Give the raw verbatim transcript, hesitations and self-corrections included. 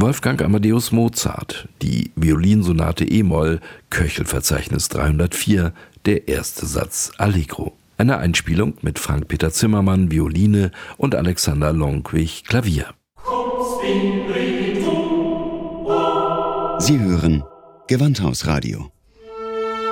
Wolfgang Amadeus Mozart, die Violinsonate e-Moll, Köchelverzeichnis dreihundertvier, der erste Satz Allegro. Eine Einspielung mit Frank-Peter Zimmermann, Violine und Alexander Lonkwich, Klavier. Sie hören Gewandhausradio.